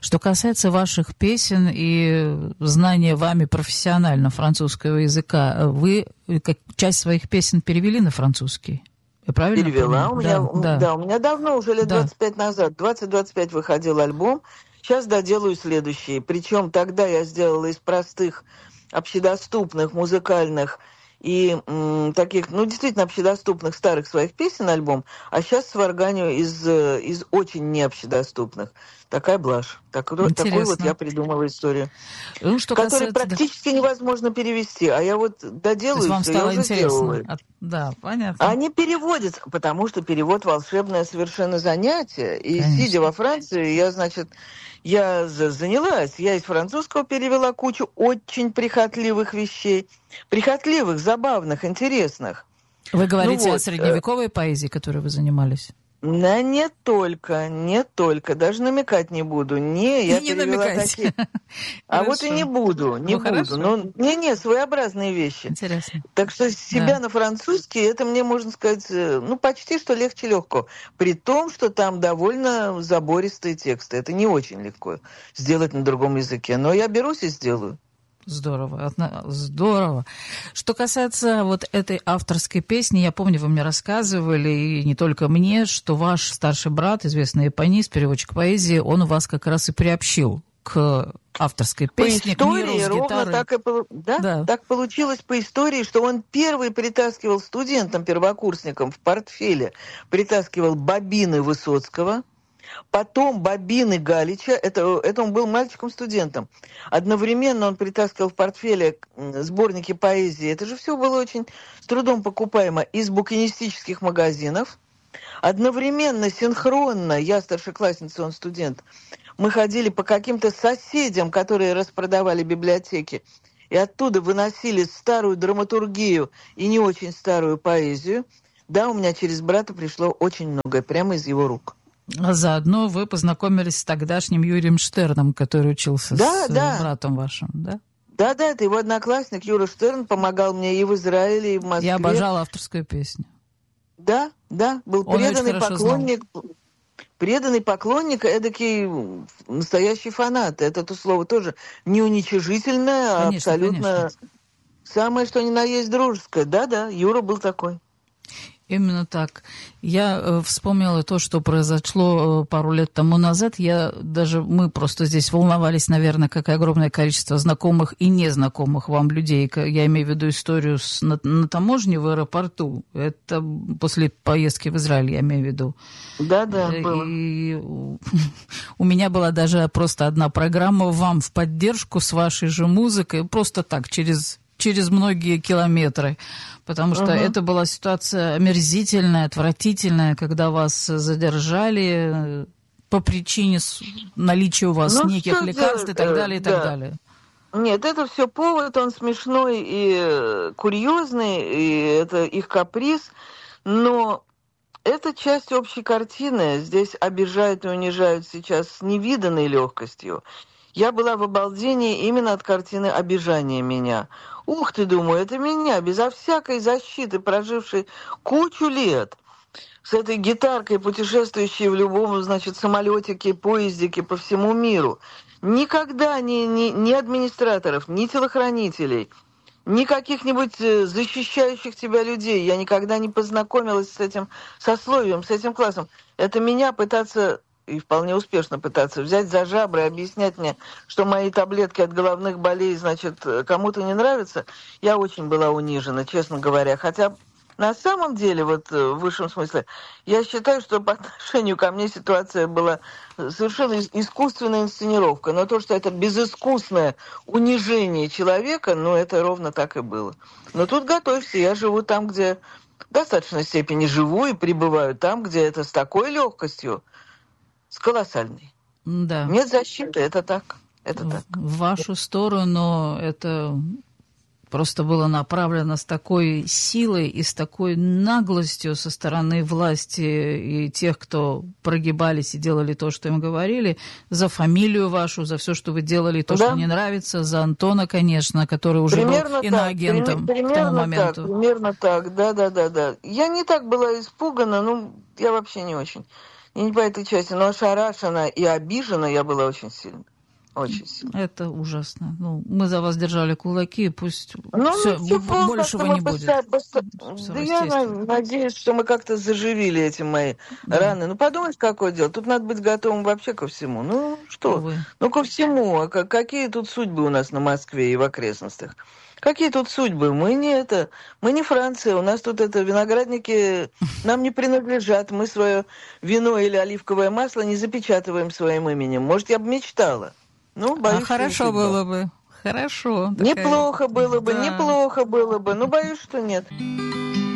Что касается ваших песен и знания вами профессионально французского языка, вы часть своих песен перевели на французский? Я правильно перевела. понимаю? У меня давно, уже лет 25 назад, 20-25 выходил альбом. Сейчас доделаю следующий. Причем тогда я сделала из простых, общедоступных, музыкальных и таких, действительно общедоступных старых своих песен альбом, а сейчас сварганю из очень необщедоступных. Такая блажь. Такую вот я придумала историю. Ну, что которую практически невозможно перевести. А я вот доделаю, вам все, стало я уже интересно. сделала. Да, понятно. Они переводятся, потому что перевод волшебное совершенно занятие. И Конечно. сидя во Франции, я занялась. Я из французского перевела кучу очень прихотливых вещей. Прихотливых, забавных, интересных. Вы говорите о средневековой поэзии, которой вы занимались? Да, не только. Даже намекать не буду. Я перевела такие. А вот и не буду. Но своеобразные вещи. Интересно. Так что себя на французский, это мне, можно сказать, почти что легче легкого. При том, что там довольно забористые тексты. Это не очень легко сделать на другом языке. Но я берусь и сделаю. Здорово, здорово. Что касается вот этой авторской песни, я помню, вы мне рассказывали, и не только мне, что ваш старший брат, известный японист, переводчик поэзии, он вас как раз и приобщил к авторской песне, по истории, к миру с гитарой. Так получилось по истории, что он первый притаскивал студентам, первокурсникам в портфеле, притаскивал бобины Высоцкого, потом бобины Галича, это он был мальчиком-студентом. Одновременно он притаскивал в портфеле сборники поэзии. Это же все было очень с трудом покупаемо из букинистических магазинов. Одновременно, синхронно, я старшеклассница, он студент, мы ходили по каким-то соседям, которые распродавали библиотеки, и оттуда выносили старую драматургию и не очень старую поэзию. Да, у меня через брата пришло очень многое, прямо из его рук. А заодно вы познакомились с тогдашним Юрием Штерном, который учился с братом вашим, да? Да, это его одноклассник Юра Штерн помогал мне и в Израиле, и в Москве. Я обожала авторскую песню. Да, был преданный поклонник, эдакий настоящий фанат. Это слово тоже не уничижительное, а абсолютно самое, что ни на есть дружеское. Да, Юра был такой. Именно так. Я вспомнила то, что произошло пару лет тому назад. Мы просто здесь волновались, наверное, как и огромное количество знакомых и незнакомых вам людей. Я имею в виду историю на таможне в аэропорту. Это после поездки в Израиль, я имею в виду. Да, было. И у меня была даже просто одна программа вам в поддержку с вашей же музыкой. Просто так, через многие километры, потому что это была ситуация омерзительная, отвратительная, когда вас задержали по причине наличия у вас неких лекарств и так далее, и так далее. Нет, это все повод, он смешной и курьезный, и это их каприз, но это часть общей картины. Здесь обижают и унижают сейчас с невиданной легкостью. Я была в обалдении именно от картины обижания меня. Ух ты, думаю, это меня, безо всякой защиты, прожившей кучу лет, с этой гитаркой, путешествующей в любом, самолетике, поездике по всему миру. Никогда ни администраторов, ни телохранителей, ни каких-нибудь защищающих тебя людей. Я никогда не познакомилась с этим сословием, с этим классом. Это меня пытаться... и вполне успешно пытаться взять за жабры и объяснять мне, что мои таблетки от головных болей, кому-то не нравятся, я очень была унижена, честно говоря. Хотя на самом деле, в высшем смысле, я считаю, что по отношению ко мне ситуация была совершенно искусственная инсценировка. Но то, что это безыскусное унижение человека, это ровно так и было. Но тут готовься, я живу там, где в достаточной степени живу и пребываю там, где это с такой легкостью, с колоссальной. Да. Нет защиты, это так. В вашу сторону это просто было направлено с такой силой и с такой наглостью со стороны власти и тех, кто прогибались и делали то, что им говорили, за фамилию вашу, за все, что вы делали, то, что не нравится, за Антона, конечно, который уже был иноагентом к тому моменту. Примерно так, да. Я не так была испугана, я вообще не очень. И не по этой части, но ошарашена и обижена я была очень сильно. Очень сильно. Это ужасно. Ну, мы за вас держали кулаки, пусть Ну, все, ничего, большего как-то не мы будет. Все Да я естественно. надеюсь, что мы как-то заживили эти мои Да, раны. Ну, подумать, какое дело. Тут надо быть готовым вообще ко всему. Ну, что? увы. Ну, ко всему. А какие тут судьбы у нас на Москве и в окрестностях? Какие тут судьбы? Мы не Франция. У нас тут виноградники нам не принадлежат. Мы свое вино или оливковое масло не запечатываем своим именем. Может, я бы мечтала. Ну, А боюсь, что не хорошо судьба. было бы. Хорошо. Такая... Неплохо было бы, Да. неплохо было бы. Ну, боюсь, что нет.